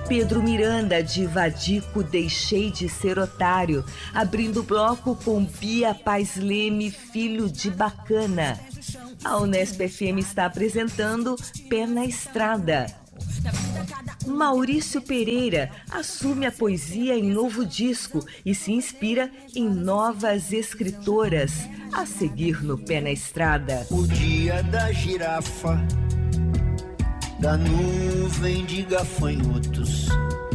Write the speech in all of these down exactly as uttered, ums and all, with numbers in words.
Pedro Miranda, de Vadico, Deixei de Ser Otário, abrindo o bloco com Bia Paz Leme, Filho de Bacana. A Unesp F M está apresentando Pé na Estrada. Maurício Pereira assume a poesia em novo disco e se inspira em novas escritoras. A seguir no Pé na Estrada. O dia da girafa, da nuvem de gafanhotos.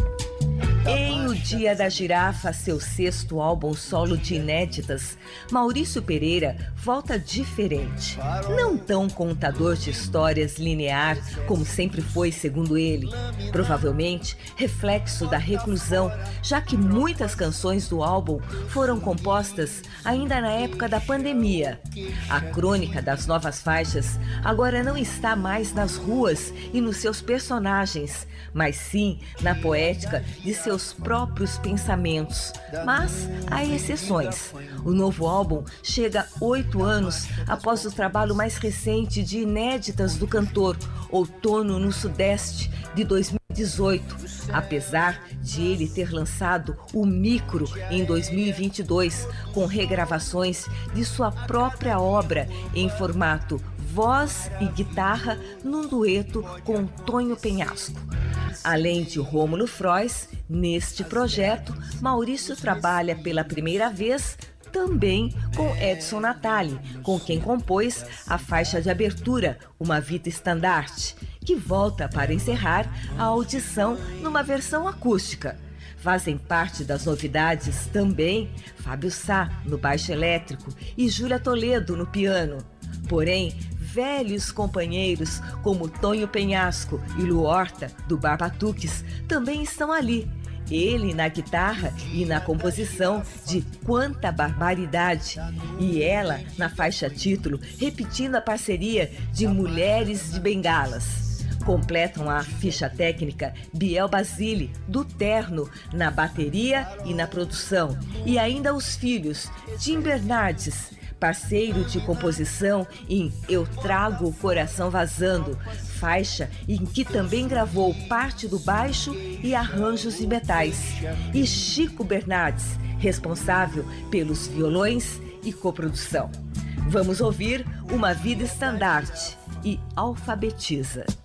Em O Dia da Girafa, seu sexto álbum solo de inéditas, Maurício Pereira volta diferente. Não tão contador de histórias linear, como sempre foi, segundo ele. Provavelmente reflexo da reclusão, já que muitas canções do álbum foram compostas ainda na época da pandemia. A crônica das novas faixas agora não está mais nas ruas e nos seus personagens, mas sim na poética de seus seus próprios pensamentos, mas há exceções. O novo álbum chega oito anos após o trabalho mais recente de inéditas do cantor, Outono no Sudeste, de dois mil e dezoito, apesar de ele ter lançado o Micro em dois mil e vinte e dois, com regravações de sua própria obra em formato voz e guitarra num dueto com Tonho Penhasco. Além de Rômulo Frois, neste projeto, Maurício trabalha pela primeira vez também com Edson Natali, com quem compôs a faixa de abertura, Uma Vida Estandarte, que volta para encerrar a audição numa versão acústica. Fazem parte das novidades também Fábio Sá no baixo elétrico e Júlia Toledo no piano. Porém, velhos companheiros como Tonho Penhasco e Lu Horta, do Bar Batuques, também estão ali. Ele na guitarra e na composição de Quanta Barbaridade, e ela na faixa título, repetindo a parceria de Mulheres de Bengalas. Completam a ficha técnica Biel Basile, do Terno, na bateria e na produção, e ainda os filhos, Tim Bernardes, parceiro de composição em Eu Trago o Coração Vazando, faixa em que também gravou parte do baixo e arranjos de metais, e Chico Bernardes, responsável pelos violões e coprodução. Vamos ouvir Uma Vida Estandarte e Alfabetiza.